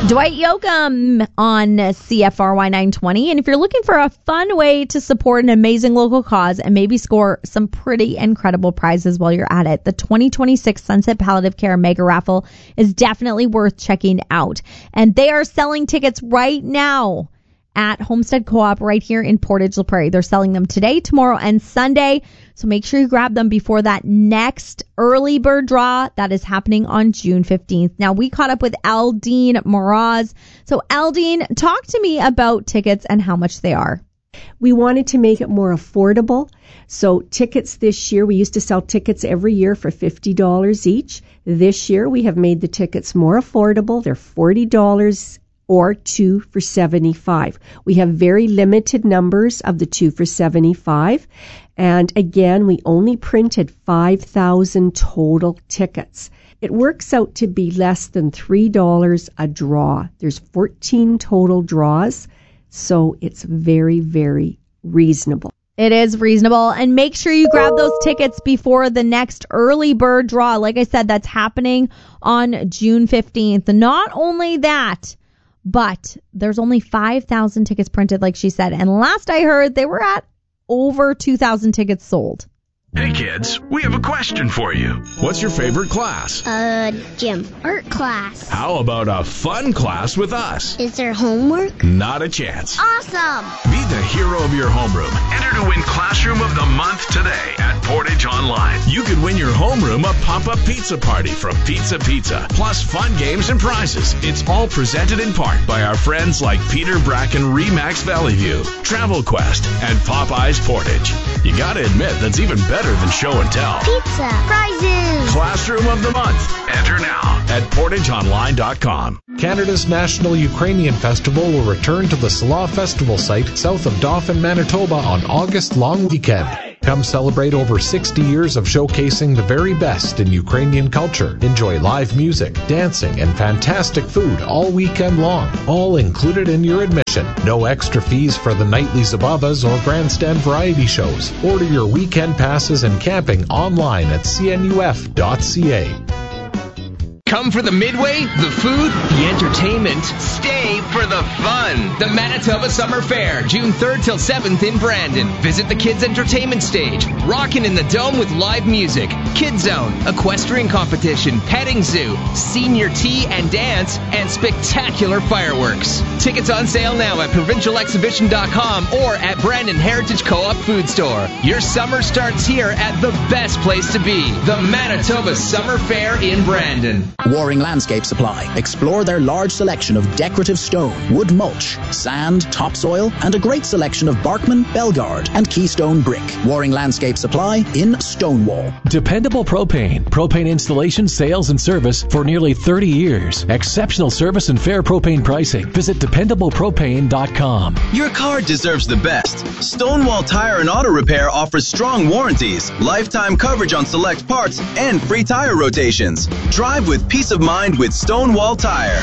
Dwight Yoakam on CFRY 920. And if you're looking for a fun way to support an amazing local cause and maybe score some pretty incredible prizes while you're at it, the 2026 Sunset Palliative Care Mega Raffle is definitely worth checking out. And they are selling tickets right now at Homestead Co-op right here in Portage La Prairie. They're selling them today, tomorrow, and Sunday. So make sure you grab them before that next early bird draw that is happening on June 15th. Now, we caught up with Aldine Moraz. So, Aldine, talk to me about tickets and how much they are. We wanted to make it more affordable. So tickets this year, we used to sell tickets every year for $50 each. This year, we have made the tickets more affordable. They're $40 or 2 for $75. We have very limited numbers of the 2 for $75. And again, we only printed 5,000 total tickets. It works out to be less than $3 a draw. There's 14 total draws, so it's very, very reasonable. It is reasonable. And make sure you grab those tickets before the next early bird draw. Like I said, that's happening on June 15th. Not only that, but there's only 5,000 tickets printed, like she said. And last I heard, they were at over 2,000 tickets sold. Hey kids, we have a question for you. What's your favorite class? Gym. Art class. How about a fun class with us? Is there homework? Not a chance. Awesome! Be the hero of your homeroom. Enter to win Classroom of the Month today at Portage Online. You could win your homeroom a pop-up pizza party from Pizza Pizza, plus fun games and prizes. It's all presented in part by our friends like Peter Bracken Remax Valley View, Travel Quest, and Popeyes Portage. You gotta admit, that's even better than show and tell. Pizza. Prizes. Classroom of the Month. Enter now at portageonline.com. Canada's National Ukrainian Festival will return to the Salah Festival site south of Dauphin, Manitoba on August long weekend. Come celebrate over 60 years of showcasing the very best in Ukrainian culture. Enjoy live music, dancing, and fantastic food all weekend long. All included in your admission. No extra fees for the nightly Zabavas or grandstand variety shows. Order your weekend passes and camping online at cnuf.ca. Come for the midway, the food, the entertainment. Stay for the fun. The Manitoba Summer Fair, June 3rd till 7th in Brandon. Visit the Kids Entertainment Stage. Rockin' in the Dome with live music. Kids Zone, equestrian competition, petting zoo, senior tea and dance, and spectacular fireworks. Tickets on sale now at provincialexhibition.com or at Brandon Heritage Co-op Food Store. Your summer starts here at the best place to be. The Manitoba Summer Fair in Brandon. Waring Landscape Supply. Explore their large selection of decorative stone, wood mulch, sand, topsoil, and a great selection of Barkman, Belgard, and Keystone brick. Waring Landscape Supply in Stonewall. Dependable Propane. Propane installation, sales, and service for nearly 30 years. Exceptional service and fair propane pricing. Visit dependablepropane.com. Your car deserves the best. Stonewall Tire and Auto Repair offers strong warranties, lifetime coverage on select parts, and free tire rotations. Drive with peace of mind with Stonewall Tire.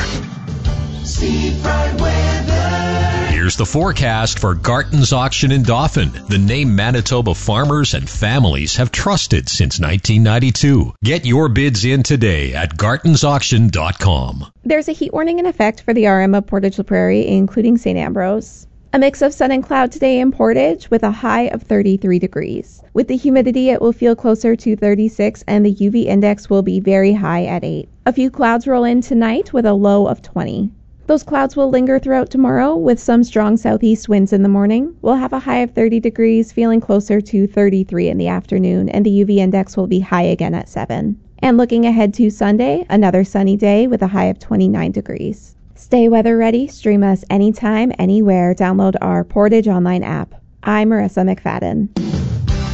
Here's the forecast for Garton's Auction in Dauphin, the name Manitoba farmers and families have trusted since 1992. Get your bids in today at gartonsauction.com. There's a heat warning in effect for the RM of Portage La Prairie, including St. Ambrose. A mix of sun and cloud today in Portage with a high of 33 degrees. With the humidity, it will feel closer to 36 and the UV index will be very high at 8. A few clouds roll in tonight with a low of 20. Those clouds will linger throughout tomorrow with some strong southeast winds in the morning. We'll have a high of 30 degrees, feeling closer to 33 in the afternoon, and the UV index will be high again at 7. And looking ahead to Sunday, another sunny day with a high of 29 degrees. Stay weather ready. Stream us anytime, anywhere. Download our Portage Online app. I'm Marissa McFadden.